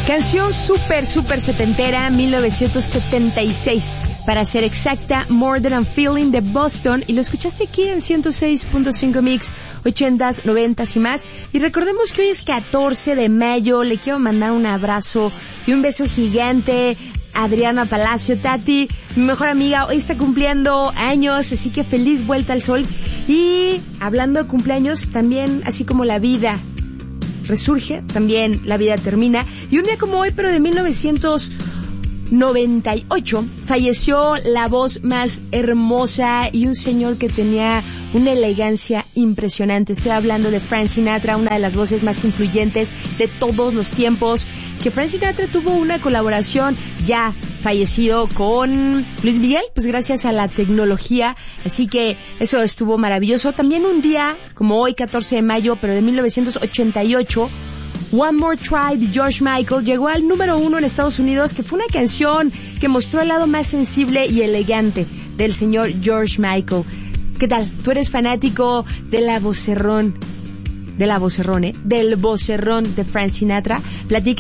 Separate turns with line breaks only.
Canción súper setentera, 1976. Para ser exacta, More Than I'm Feeling de Boston. Y lo escuchaste aquí en 106.5 Mix, 80s, 90s y más. Y recordemos que hoy es 14 de mayo. Le quiero mandar un abrazo y un beso gigante a Adriana Palacio. Tati, mi mejor amiga, hoy está cumpliendo años, así que feliz vuelta al sol. Y hablando de cumpleaños, también así como la vida resurge, también la vida termina. Y un día como hoy, pero de 1998, falleció la voz más hermosa y un señor que tenía una elegancia impresionante. Estoy hablando de Frank Sinatra, una de las voces más influyentes de todos los tiempos. Que Frank Sinatra tuvo una colaboración ya fallecido con Luis Miguel, pues gracias a la tecnología, así que eso estuvo maravilloso. También un día, como hoy, 14 de mayo, pero de 1988, One More Try de George Michael llegó al número 1 en Estados Unidos, que fue una canción que mostró el lado más sensible y elegante del señor George Michael. ¿Qué tal? ¿Tú eres fanático de del vocerrón de Frank Sinatra? Platica